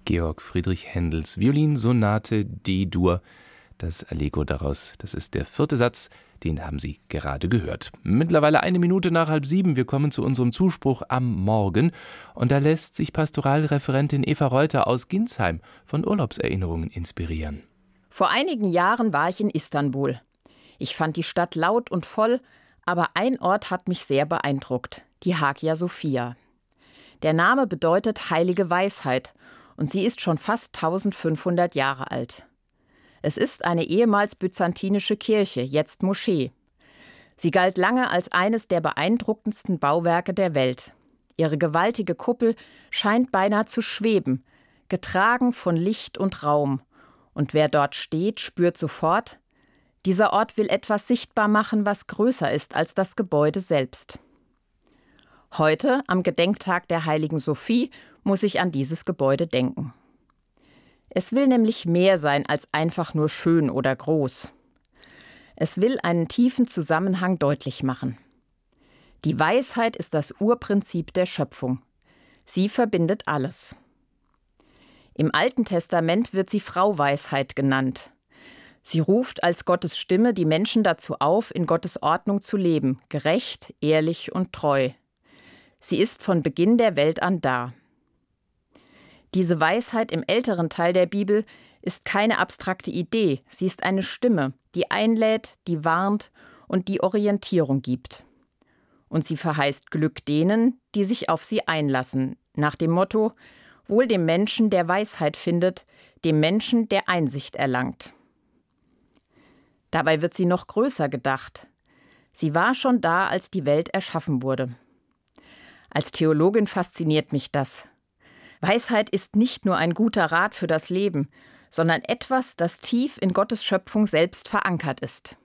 Georg Friedrich Händels Violinsonate D-Dur. Das Allegro daraus, das ist der 4. Satz, den haben Sie gerade gehört. Mittlerweile 1 Minute nach 6:30. Wir kommen zu unserem Zuspruch am Morgen. Und da lässt sich Pastoralreferentin Eva Reuter aus Ginsheim von Urlaubserinnerungen inspirieren. Vor einigen Jahren war ich in Istanbul. Ich fand die Stadt laut und voll, aber ein Ort hat mich sehr beeindruckt, die Hagia Sophia. Der Name bedeutet heilige Weisheit und sie ist schon fast 1500 Jahre alt. Es ist eine ehemals byzantinische Kirche, jetzt Moschee. Sie galt lange als eines der beeindruckendsten Bauwerke der Welt. Ihre gewaltige Kuppel scheint beinahe zu schweben, getragen von Licht und Raum. Und wer dort steht, spürt sofort, dieser Ort will etwas sichtbar machen, was größer ist als das Gebäude selbst. Heute, am Gedenktag der heiligen Sophie, muss ich an dieses Gebäude denken. Es will nämlich mehr sein als einfach nur schön oder groß. Es will einen tiefen Zusammenhang deutlich machen. Die Weisheit ist das Urprinzip der Schöpfung. Sie verbindet alles. Im Alten Testament wird sie Frau Weisheit genannt. Sie ruft als Gottes Stimme die Menschen dazu auf, in Gottes Ordnung zu leben, gerecht, ehrlich und treu. Sie ist von Beginn der Welt an da. Diese Weisheit im älteren Teil der Bibel ist keine abstrakte Idee, sie ist eine Stimme, die einlädt, die warnt und die Orientierung gibt. Und sie verheißt Glück denen, die sich auf sie einlassen, nach dem Motto: Wohl dem Menschen, der Weisheit findet, dem Menschen, der Einsicht erlangt. Dabei wird sie noch größer gedacht. Sie war schon da, als die Welt erschaffen wurde. Als Theologin fasziniert mich das. Weisheit ist nicht nur ein guter Rat für das Leben, sondern etwas, das tief in Gottes Schöpfung selbst verankert ist.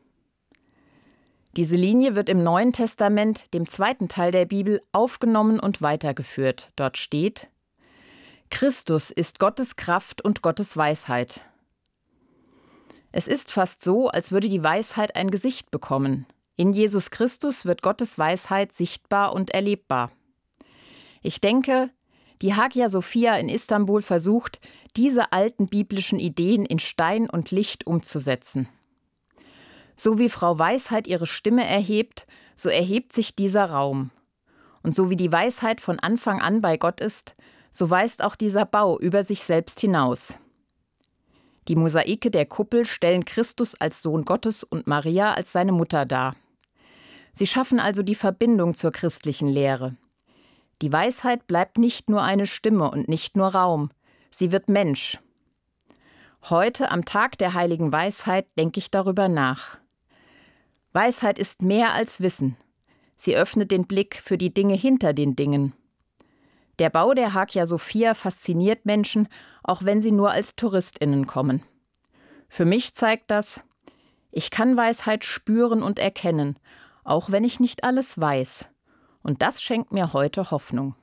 Diese Linie wird im Neuen Testament, dem 2. Teil der Bibel, aufgenommen und weitergeführt. Dort steht: Christus ist Gottes Kraft und Gottes Weisheit. Es ist fast so, als würde die Weisheit ein Gesicht bekommen. In Jesus Christus wird Gottes Weisheit sichtbar und erlebbar. Ich denke, die Hagia Sophia in Istanbul versucht, diese alten biblischen Ideen in Stein und Licht umzusetzen. So wie Frau Weisheit ihre Stimme erhebt, so erhebt sich dieser Raum. Und so wie die Weisheit von Anfang an bei Gott ist, so weist auch dieser Bau über sich selbst hinaus. Die Mosaike der Kuppel stellen Christus als Sohn Gottes und Maria als seine Mutter dar. Sie schaffen also die Verbindung zur christlichen Lehre. Die Weisheit bleibt nicht nur eine Stimme und nicht nur Raum, sie wird Mensch. Heute, am Tag der heiligen Weisheit, denke ich darüber nach. Weisheit ist mehr als Wissen. Sie öffnet den Blick für die Dinge hinter den Dingen. Der Bau der Hagia Sophia fasziniert Menschen, auch wenn sie nur als TouristInnen kommen. Für mich zeigt das: Ich kann Weisheit spüren und erkennen, auch wenn ich nicht alles weiß. Und das schenkt mir heute Hoffnung.